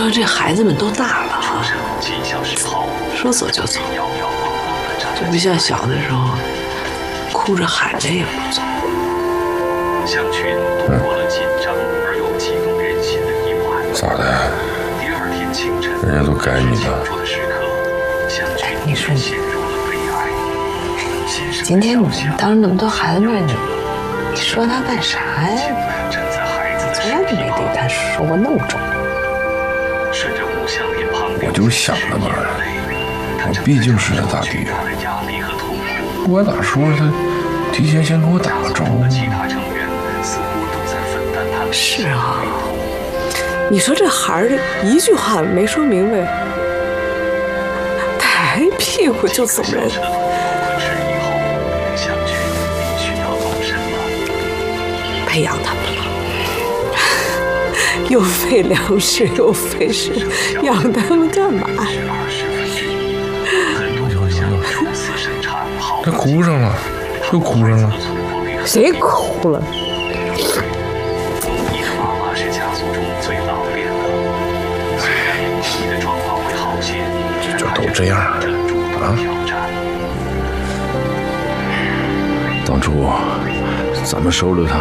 说这孩子们都大了啊，说走就走，就不像小的时候哭着喊着也不走。 向群度过了紧张而又激动人心的一晚。 咋的？ 第二天清晨， 人家都该你的。 哎，你说你，今天你当着那么多孩子面，你说他干啥呀？从来就没对他说过那么重。 我就想着嘛，我毕竟是他大弟，我咋说他提前先给我打个招呼。 是啊，你说这孩儿一句话没说明白，抬屁股就走人。培养他们了，又费粮食又费事，养他们干嘛呀？ 他哭上了，又哭上了。 谁哭了？ 这都这样啊！当初咱们收留他，